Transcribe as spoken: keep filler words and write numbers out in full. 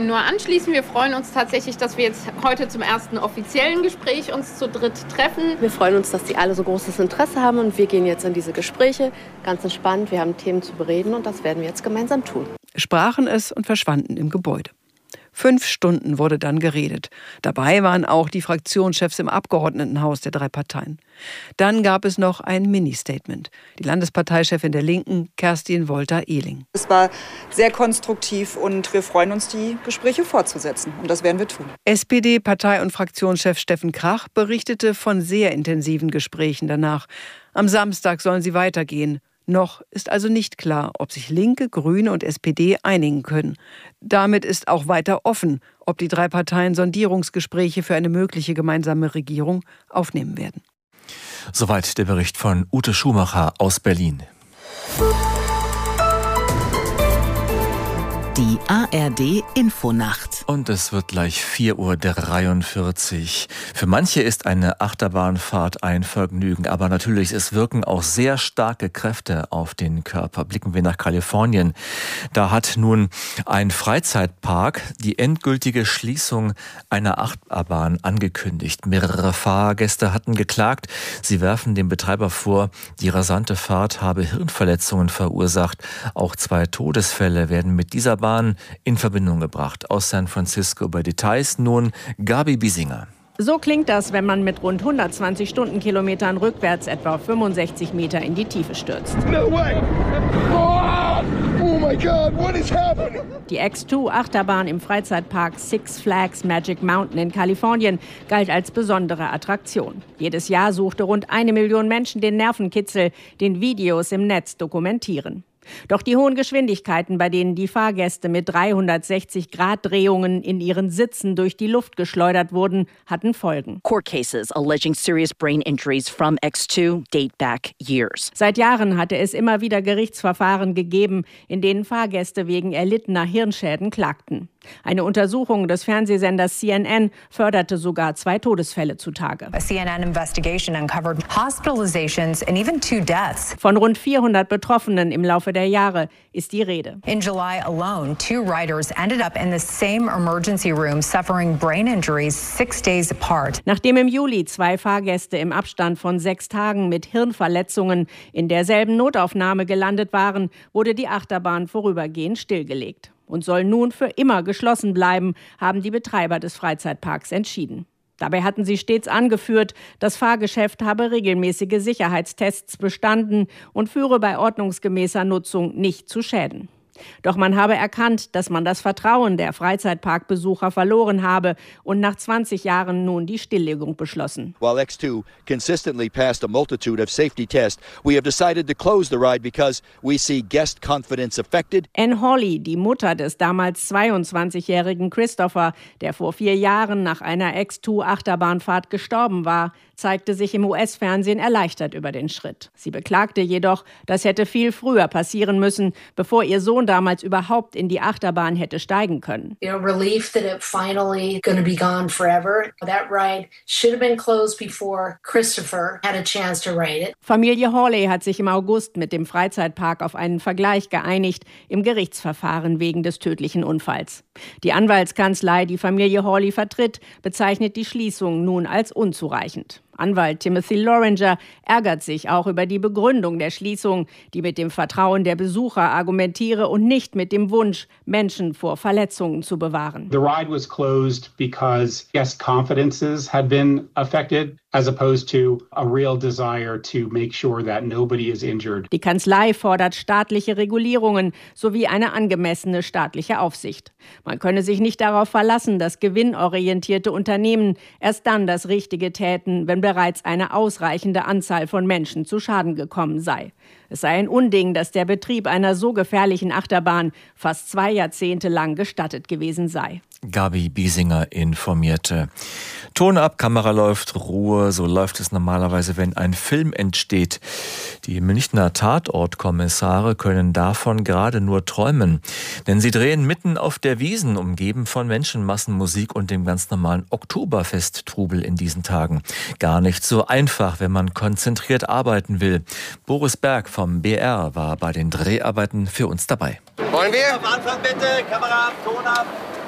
dem nur anschließen. Wir freuen uns tatsächlich, dass wir jetzt heute zum ersten offiziellen Gespräch uns zu dritt treffen. Wir freuen uns, dass die alle so großes Interesse haben und wir gehen jetzt in diese Gespräche ganz entspannt. Wir haben Themen zu bereden und das werden wir jetzt gemeinsam tun. Sprachen es und verschwanden im Gebäude. Fünf Stunden wurde dann geredet. Dabei waren auch die Fraktionschefs im Abgeordnetenhaus der drei Parteien. Dann gab es noch ein Mini-Statement. Die Landesparteichefin der Linken, Kerstin Wolter-Ehling. Es war sehr konstruktiv und wir freuen uns, die Gespräche fortzusetzen. Und das werden wir tun. S P D-Partei- und Fraktionschef Steffen Krach berichtete von sehr intensiven Gesprächen danach. Am Samstag sollen sie weitergehen. Noch ist also nicht klar, ob sich Linke, Grüne und S P D einigen können. Damit ist auch weiter offen, ob die drei Parteien Sondierungsgespräche für eine mögliche gemeinsame Regierung aufnehmen werden. Soweit der Bericht von Ute Schumacher aus Berlin. Die A R D-Infonacht. Und es wird gleich vier Uhr dreiundvierzig. Für manche ist eine Achterbahnfahrt ein Vergnügen, aber natürlich, es wirken auch sehr starke Kräfte auf den Körper. Blicken wir nach Kalifornien. Da hat nun ein Freizeitpark die endgültige Schließung einer Achterbahn angekündigt. Mehrere Fahrgäste hatten geklagt. Sie werfen dem Betreiber vor, die rasante Fahrt habe Hirnverletzungen verursacht. Auch zwei Todesfälle werden mit dieser Bahn in Verbindung gebracht. Aus San Francisco bei Details nun Gabi Biesinger. So klingt das, wenn man mit rund hundertzwanzig Stundenkilometern rückwärts etwa fünfundsechzig Meter in die Tiefe stürzt. No way! Oh, oh my God, what is happening? Die X zwei Achterbahn im Freizeitpark Six Flags Magic Mountain in Kalifornien galt als besondere Attraktion. Jedes Jahr suchte rund eine Million Menschen den Nervenkitzel, den Videos im Netz dokumentieren. Doch die hohen Geschwindigkeiten, bei denen die Fahrgäste mit dreihundertsechzig Grad Drehungen in ihren Sitzen durch die Luft geschleudert wurden, hatten Folgen. Court cases alleging serious brain injuries from X zwei date back years. Seit Jahren hatte es immer wieder Gerichtsverfahren gegeben, in denen Fahrgäste wegen erlittener Hirnschäden klagten. Eine Untersuchung des Fernsehsenders C N N förderte sogar zwei Todesfälle zutage. A C N N investigation uncovered hospitalizations and even two deaths. Von rund vierhundert Betroffenen im Laufe der Jahre ist die Rede. In July alone, two riders ended up in the same emergency room suffering brain injuries six days apart. Nachdem im Juli zwei Fahrgäste im Abstand von sechs Tagen mit Hirnverletzungen in derselben Notaufnahme gelandet waren, wurde die Achterbahn vorübergehend stillgelegt und soll nun für immer geschlossen bleiben, haben die Betreiber des Freizeitparks entschieden. Dabei hatten sie stets angeführt, das Fahrgeschäft habe regelmäßige Sicherheitstests bestanden und führe bei ordnungsgemäßer Nutzung nicht zu Schäden. Doch man habe erkannt, dass man das Vertrauen der Freizeitparkbesucher verloren habe und nach zwanzig Jahren nun die Stilllegung beschlossen. While X zwei consistently passed a multitude of safety tests, we have decided to close the ride because we see guest confidence affected. Anne Hawley, die Mutter des damals zweiundzwanzigjährigen Christopher, der vor vier Jahren nach einer X zwei Achterbahnfahrt gestorben war, zeigte sich im U S-Fernsehen erleichtert über den Schritt. Sie beklagte jedoch, das hätte viel früher passieren müssen, bevor ihr Sohn damals überhaupt in die Achterbahn hätte steigen können. You know, relief that it finally going to be gone forever. That ride should have been closed before Christopher had a chance to ride it. Familie Hawley hat sich im August mit dem Freizeitpark auf einen Vergleich geeinigt im Gerichtsverfahren wegen des tödlichen Unfalls. Die Anwaltskanzlei, die Familie Hawley vertritt, bezeichnet die Schließung nun als unzureichend. Anwalt Timothy Loringer ärgert sich auch über die Begründung der Schließung, die mit dem Vertrauen der Besucher argumentiere und nicht mit dem Wunsch, Menschen vor Verletzungen zu bewahren. The ride was closed because guest confidences had been affected, as opposed to a real desire to make sure that nobody is injured. Die Kanzlei fordert staatliche Regulierungen sowie eine angemessene staatliche Aufsicht. Man könne sich nicht darauf verlassen, dass gewinnorientierte Unternehmen erst dann das Richtige täten, wenn bereits eine ausreichende Anzahl von Menschen zu Schaden gekommen sei. Es sei ein Unding, dass der Betrieb einer so gefährlichen Achterbahn fast zwei Jahrzehnte lang gestattet gewesen sei. Gabi Biesinger informierte. Ton ab, Kamera läuft, Ruhe, so läuft es normalerweise, wenn ein Film entsteht. Die Münchner Tatortkommissare können davon gerade nur träumen. Denn sie drehen mitten auf der Wiesn, umgeben von Menschenmassen, Musik und dem ganz normalen Oktoberfest-Trubel in diesen Tagen. Gar nicht so einfach, wenn man konzentriert arbeiten will. Boris Berg vom B R war bei den Dreharbeiten für uns dabei. Wollen wir? Auf Anfang bitte, Kamera ab, Ton ab.